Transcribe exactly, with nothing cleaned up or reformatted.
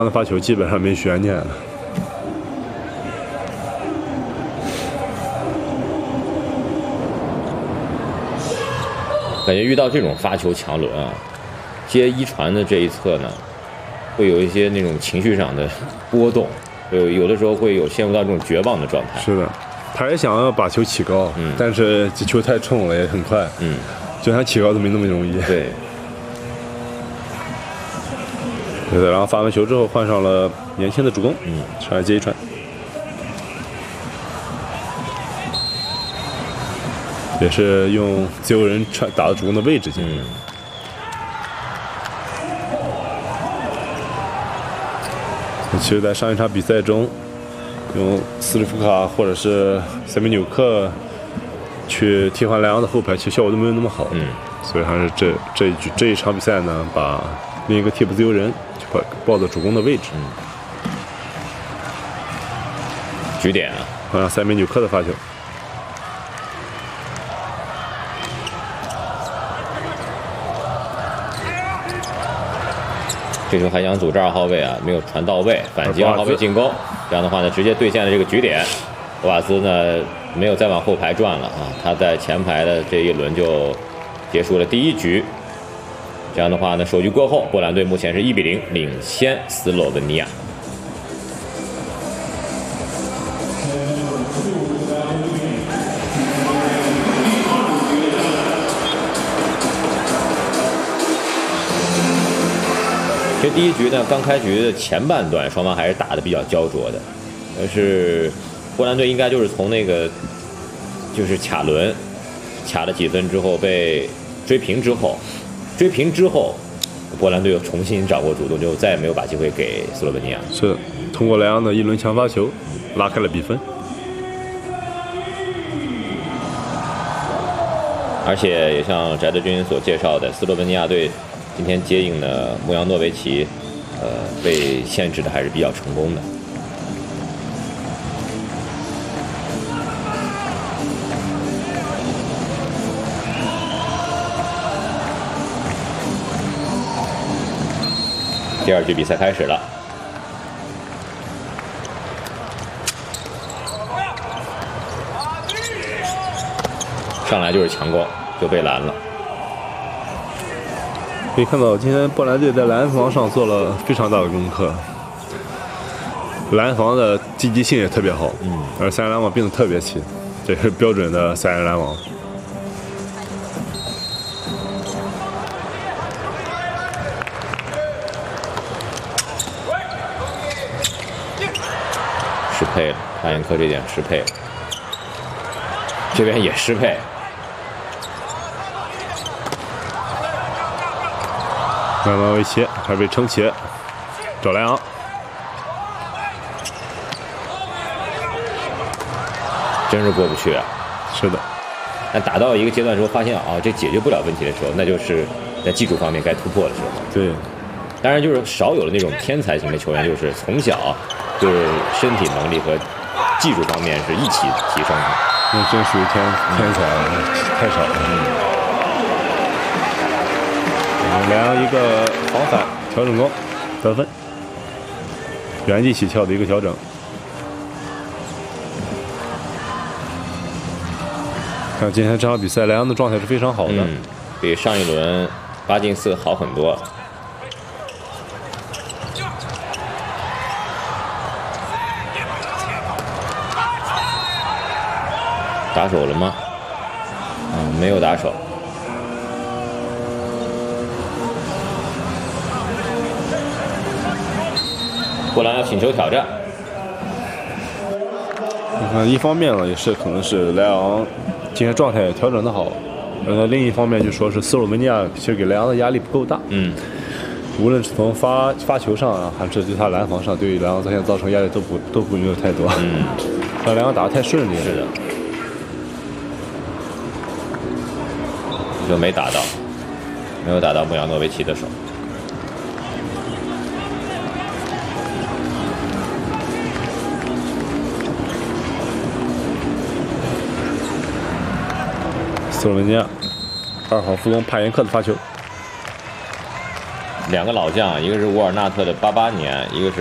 的发球基本上没悬念了。 感觉遇到这种发球强轮啊，接一传的这一侧呢，会有一些那种情绪上的波动，有有的时候会有陷入到这种绝望的状态。 是的，他也想要把球起高，嗯，但是这球太冲了，也很快，嗯，就想起高都没那么容易。 对。 对的，然后发完球之后换上了年轻的主攻，嗯，上来接一传。也是用自由人传打到主攻的位置进。嗯。其实，在上一场比赛中，用斯里夫卡或者是塞米纽克去替换莱昂的后排，其实效果都没有那么好。嗯。所以还是这这一局这一场比赛呢，把另一个替补自由人就把抱到主攻的位置。 嗯。局点啊， 换上塞米纽克的发球。 这球还想组织二号位啊，没有传到位，反击二号位进攻，这样的话呢，直接兑现了这个局点。博瓦斯呢没有再往后排转了啊，他在前排的这一轮就结束了第一局。这样的话呢，首局过后，波兰队目前是一比零领先斯洛文尼亚。这第一局呢，刚开局的前半段，双方还是打得比较焦灼的，但是波兰队应该就是从那个就是卡轮卡了几分之后被追平之后，追平之后，波兰队又重新掌握主动，就再也没有把机会给斯洛文尼亚。 是通过莱昂的一轮强发球拉开了比分， 而且也像翟德军所介绍的，斯洛文尼亚队今天接应的穆扬诺维奇，呃，被限制的还是比较成功的。第二局比赛开始了，上来就是强攻，就被拦了。 可以看到，今天波兰队在拦防上做了非常大的功课，拦防的积极性也特别好，嗯，而三人拦网并得特别齐，这是标准的三人拦网。 失配了，帕延科这点失配了，这边也失配。 慢慢为切，还是被撑起，找莱昂， 真是过不去啊！ 是的， 但打到一个阶段之后，发现啊，这解决不了问题的时候，那就是在技术方面该突破的时候。 对， 当然就是少有了那种天才型的球员，就是从小对身体能力和技术方面是一起提升的。 那真属于天天才，太少了。嗯莱昂一个防反调整攻得分，原地起跳的一个调整。看今天这场比赛，莱昂的状态是非常好的，嗯、 比上一轮八进四好很多。打手了吗？嗯，没有打手。波兰要请求挑战。 你看，一方面呢，也是可能是莱昂今天状态调整的好，呃，另一方面就说是斯洛文尼亚其实给莱昂的压力不够大。嗯，无论是从发发球上啊，还是对他拦防上，对于莱昂现在造成压力都不都不没有太多。嗯，让莱昂打得太顺利了。 是的。就没打到，没有打到穆扬诺维奇的手。 斯洛文尼亚二号副攻帕延克的发球， 两个老将，一个是沃尔纳特的八八年，一个是